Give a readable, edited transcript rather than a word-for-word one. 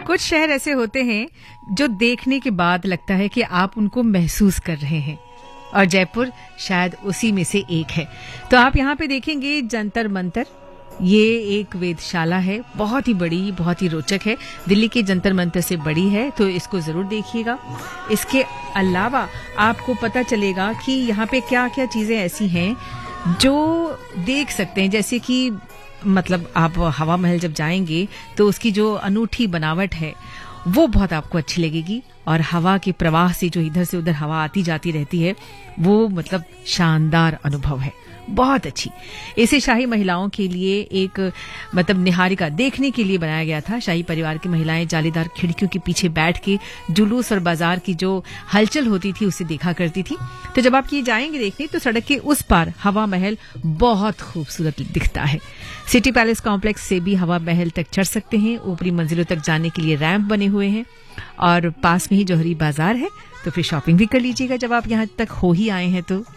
कुछ शहर ऐसे होते हैं जो देखने के बाद लगता है कि आप उनको महसूस कर रहे हैं, और जयपुर शायद उसी में से एक है। तो आप यहाँ पे देखेंगे जंतर मंतर। ये एक वेधशाला है, बहुत ही बड़ी, बहुत ही रोचक है, दिल्ली के जंतर मंतर से बड़ी है, तो इसको जरूर देखिएगा। इसके अलावा आपको पता चलेगा कि यहाँ पे क्या क्या चीजें ऐसी हैं जो देख सकते हैं, जैसे कि मतलब आप हवा महल जब जाएंगे तो उसकी जो अनूठी बनावट है वो बहुत आपको अच्छी लगेगी, और हवा के प्रवाह से जो इधर से उधर हवा आती जाती रहती है वो मतलब शानदार अनुभव है, बहुत अच्छी। इसे शाही महिलाओं के लिए एक मतलब निहारिका देखने के लिए बनाया गया था। शाही परिवार की महिलाएं जालीदार खिड़कियों के पीछे बैठ के जुलूस और बाजार की जो हलचल होती थी उसे देखा करती थी। तो जब आप ये जाएंगे देखने तो सड़क के उस पार हवा महल बहुत खूबसूरत दिखता है। सिटी पैलेस कॉम्प्लेक्स से भी हवा महल तक चढ़ सकते हैं। ऊपरी मंजिलों तक जाने के लिए रैंप बने हुए हैं, और पास में ही जौहरी बाजार है, तो फिर शॉपिंग भी कर लीजिएगा जब आप यहाँ तक हो ही आए हैं तो।